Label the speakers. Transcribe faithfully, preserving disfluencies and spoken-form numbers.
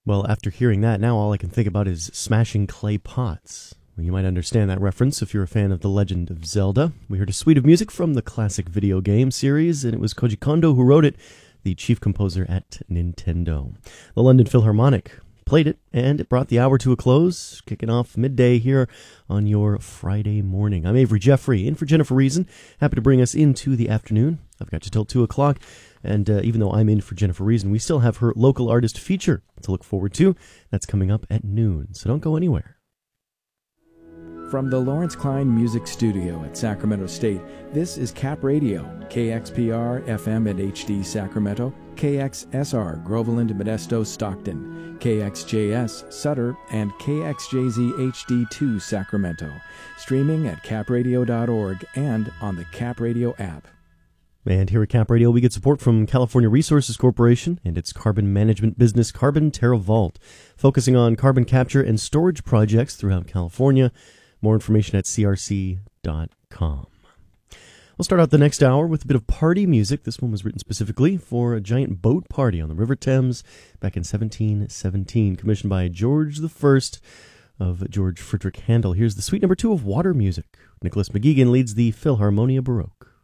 Speaker 1: Well, after hearing that, now all I can think about is smashing clay pots. Well, you might understand that reference if you're a fan of The Legend of Zelda. We heard a suite of music from the classic video game series, and it was Koji Kondo who wrote it, the chief composer at Nintendo. The London Philharmonic played it, and it brought the hour to a close, kicking off midday here on your Friday morning. I'm Avery Jeffrey, in for Jennifer Reason. Happy to bring us into the afternoon. I've got you till two o'clock, and uh, even though I'm in for Jennifer Reason, we still have her local artist feature to look forward to. That's coming up at noon, so don't go anywhere.
Speaker 2: From the Lawrence Klein Music Studio at Sacramento State, this is Cap Radio, K X P R F M and H D Sacramento, K X S R Groveland, Modesto, Stockton, K X J S Sutter, and K X J Z H D two Sacramento. Streaming at cap radio dot org and on the Cap Radio app.
Speaker 1: And here at Cap Radio, we get support from California Resources Corporation and its carbon management business, Carbon TerraVault, focusing on carbon capture and storage projects throughout California. More information at c r c dot com. We'll start out the next hour with a bit of party music. This one was written specifically for a giant boat party on the River Thames back in seventeen seventeen, commissioned by George the First of George Frederick Handel. Here's the suite number two of Water Music. Nicholas McGeegan leads the Philharmonia Baroque.